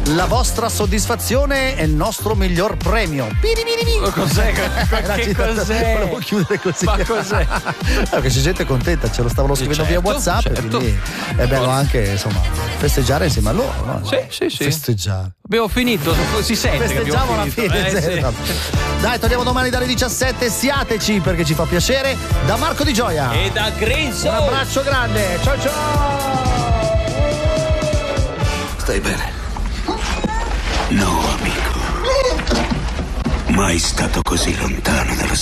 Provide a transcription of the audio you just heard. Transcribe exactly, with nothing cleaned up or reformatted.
La vostra soddisfazione è il nostro miglior premio. Ma cos'è? Che cos'è? Volevo chiudere così. Ma cos'è? Perché c'è gente contenta, ce lo stavano scrivendo certo, via WhatsApp, certo. quindi è bello anche, insomma, festeggiare insieme a loro, no? Sì, sì, sì. Festeggiare. Abbiamo finito, si sente che Festeggiamo abbiamo la finito. fine. Eh, sì. Dai, torniamo domani dalle diciassette, siateci perché ci fa piacere. Da Marco Di Gioia E da Grinzo un abbraccio grande, ciao ciao. Stai bene? No, amico. Mai stato così lontano dalla